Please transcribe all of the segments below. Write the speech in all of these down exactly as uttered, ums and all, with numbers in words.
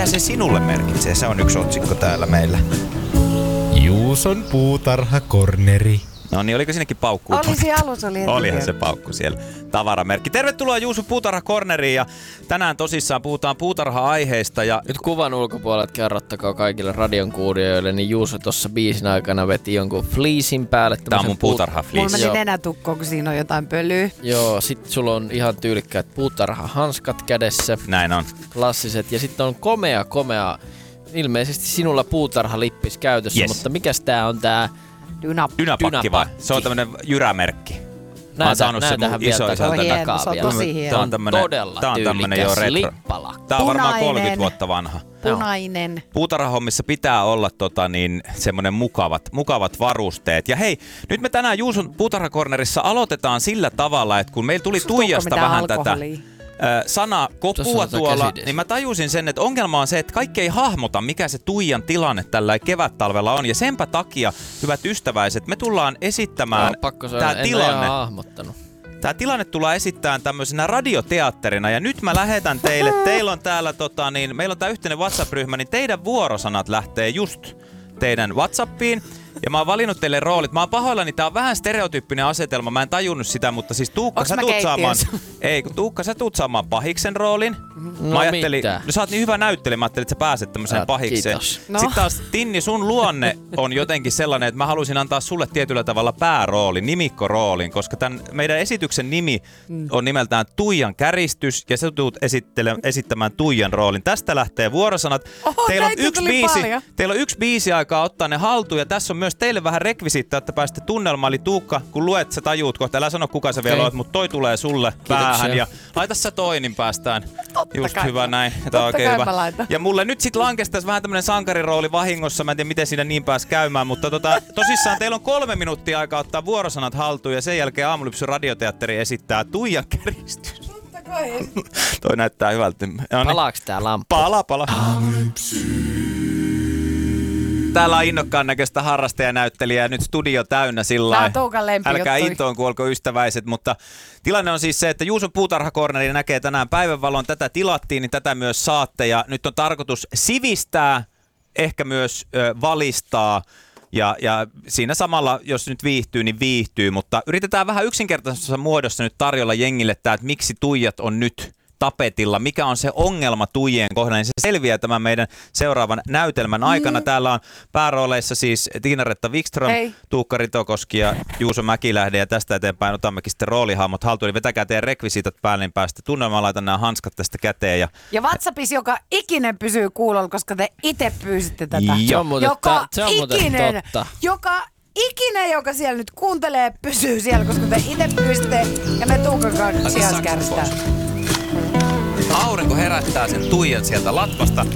mitä se sinulle merkitsee? Se on yksi otsikko täällä meillä. Juuson puutarhakorneri. No niin, oliko sinnekin paukku? Oli se alus, oli heti. Olihan se paukku siellä. Tavaramerkki. Tervetuloa Juuson puutarhakorneriin ja tänään tosissaan puhutaan puutarha-aiheista. Ja nyt kuvan ulkopuolelta kerrottakaa kaikille radion kuulijoille, niin Juuso tuossa biisin aikana veti jonkun fleecin päälle. Tää on mun puutarha-fleece. Mulla meni nenätukkoon, kun siinä on jotain pölyä. Joo, sit sulla on ihan tyylikkäät puutarhahanskat kädessä. Näin on. Klassiset. Ja sitten on komea, komea, ilmeisesti sinulla puutarhalippis käytössä, yes. Mutta mikäs tää on tää? Dynapakki. Dynapakki vai? Se on tämmönen jyrämerkki. Näytä, näytähän vielä iso, takaa, hieno, takaa se on vielä. tosi hieno. Tää on tämmönen, todella tää on tyylikäs jo lippalakki. Tää on varmaan Punainen. kolmekymmentä vuotta vanha. Punainen. Puutarhahommissa pitää olla tota, niin, semmonen mukavat, mukavat varusteet. Ja hei, nyt me tänään Juuson puutarhakornerissa aloitetaan sillä tavalla, että kun meillä tuli Tuijasta vähän alkoholia? tätä sana kopua tuolla, niin mä tajusin sen, että ongelma on se, että kaikki ei hahmota, mikä se Tuijan tilanne tällä kevättalvella on. Ja senpä takia, hyvät ystäväiset, me tullaan esittämään no, pakko sanoa, tää en tilanne. En hahmottanut. Tää tilanne tullaan esittämään tämmöisenä radioteatterina. Ja nyt mä lähetän teille, teillä on täällä, tota, niin, meillä on tää yhteinen WhatsApp-ryhmä, niin teidän vuorosanat lähtee just teidän WhatsAppiin. Ja mä oon valinnut teille roolit. Mä oon pahoillani, tää on vähän stereotyyppinen asetelma. Mä en tajunnut sitä, mutta siis Tuukka, Onks sä mä tuut saamaan... keittiössä? Ei, kun Tuukka, sä tuut saamaan pahiksen roolin. No mä ajattelin, mitä? no sä oot niin hyvä näyttelijä, mä ajattelin, että sä pääset tämmöiseen Ah, pahikseen. kiitos. No. Sitten taas Tinni, sun luonne on jotenkin sellainen, että mä halusin antaa sulle tietyllä tavalla pääroolin, nimikkoroolin, koska tämän meidän esityksen nimi on nimeltään Tuijan käristys ja sä tuut esittämään Tuijan roolin. Tästä lähtee vuorosanat. Oho, teillä, on näitä yksi tuli biisi, paljon. teillä on yksi biisi aikaa ottaa ne haltuun ja tässä on myös teille vähän rekvisiittaa, että pääsette tunnelmaan. Eli Tuukka, kun luet, sä tajuut kohta. Älä sano kuka sä vielä Okei. oot, mutta toi tulee sulle päähän. Ja laita sä toi, niin päästään. Totta Just kai. hyvä näin. Tämä on Totta oikein kai hyvä. mä laitan. Ja mulle nyt sit lankestaisi vähän tämmönen sankarirooli vahingossa. Mä en tiedä, miten siinä niin pääsi käymään. Mutta tota, tosissaan teillä on kolme minuuttia aikaa ottaa vuorosanat haltuun. Ja sen jälkeen Aamulypsyn radioteatteri esittää Tuijan käristys. Totta kai. Toi näyttää hyvältä. No niin. Palaaks tää lamppu? Pala, pala. Täällä on innokkaan näköistä harrastajanäyttelijää, nyt studio täynnä sillä Tää on Tuukan lempijuttuja. Älkää intoon kuolko ystäväiset, mutta tilanne on siis se, että Juuson puutarhakorneri näkee tänään päivänvalon. Tätä tilattiin, niin tätä myös saatte ja nyt on tarkoitus sivistää, ehkä myös ö, valistaa. Ja, ja siinä samalla, jos nyt viihtyy, niin viihtyy, mutta yritetään vähän yksinkertaisessa muodossa nyt tarjolla jengille tämä, että miksi Tuijat on nyt tapetilla, mikä on se ongelma Tuijien kohdalla, niin se selviää tämän meidän seuraavan näytelmän aikana. Mm. Täällä on päärooleissa siis Tiina-Retta Wikström, Ei. Tuukka Ritokoski ja Juuso Mäkilähde, ja tästä eteenpäin otammekin sitten roolihahmot haltuun. Eli vetäkää teidän rekvisiitat päälle, niin päästä tunnelmaan, laitan nämä hanskat tästä käteen. Ja Ja WhatsAppissa joka ikinen pysyy kuulolla, koska te itse pyysitte tätä. Se on muuten, joka ta- se on muuten ikinen, totta. joka ikinen, joka siellä nyt kuuntelee, pysyy siellä, koska te itse pyysitte ja me Tuukan sijaan kärstään. aurinko herättää sen Tuijan sieltä latvasta.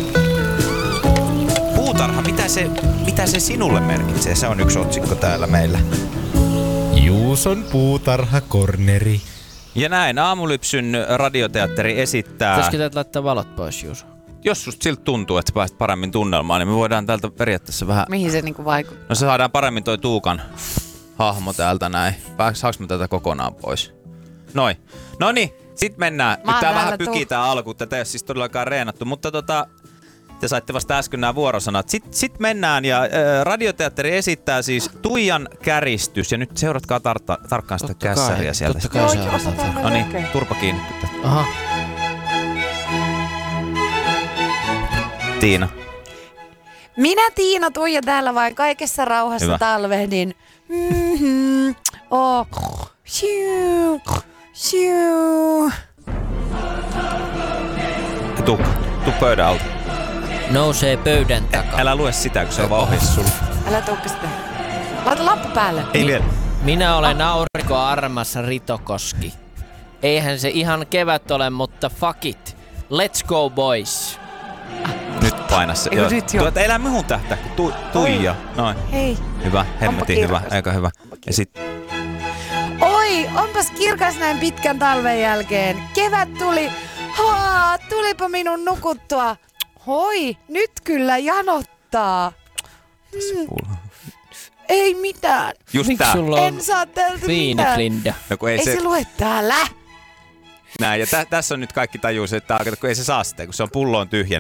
Puutarha, mitä se, mitä se sinulle merkitsee? Se on yksi otsikko täällä meillä. Juuson puutarhakorneri. Ja näin Aamulypsyn radioteatteri esittää... Pitäisikö täältä laittaa valot pois, Juuso? Jos susta siltä tuntuu, että sä pääset paremmin tunnelmaan, niin me voidaan täältä periaatteessa vähän... Mihin se niinku vaikuttaa? No se saadaan paremmin toi Tuukan hahmo täältä näin. Saaks me tätä kokonaan pois? Noin. Noniin, sit mennään. Mä Nyt tää täällä vähän pykii tu- tää alku. Tätä ei ole siis todellakaan reenattu, mutta tota... Te saitte vasta äsken nämä vuorosanat. Sitten sit mennään ja äh, radioteatteri esittää siis Tuijan käristys. Ja nyt seuratkaa tartta, tarkkaan sitä Totta kässäriä kai, sieltä. totta kai Joo, seurataan. osataan No niin, oikein. turpa kiinni. Aha. Tiina. Minä Tiina Tuija täällä vain kaikessa rauhassa Hyvä. talvehdin. Mm-hmm. Oh. Shiu. Shiu. Tuu, tuu pöydän alta. Nousee pöydän takaa. Älä lue sitä, kun se on vaan ohjeessa sulle. Älä tuukka sitä. Laita lappu päälle. Ei vielä. Minä olen aurinko armas Ritokoski. Eihän se ihan kevät ole, mutta fuck it. Let's go boys. Nyt paina se. Eikö nyt jo? Tuota, elä muhun tähtää, kun tu, Tuija. Noin. Hei. Hyvä, hemmetin hyvä, kirkas. aika hyvä. Ja sit Oi, onpas kirkas näin pitkän talven jälkeen. Kevät tuli. Haa, tulipa minun nukuttua. Hoi, nyt kyllä janottaa. kuuluu. Ei mitään. Just Miksi tää. sulla on En saa täältä mitään. fiiniklinda? No, kun ei, Ei se, se lue täällä. näin, ja tä, tässä on nyt kaikki tajuu se, että tää, kun ei se saa sitä, kun se on pulloon tyhjä,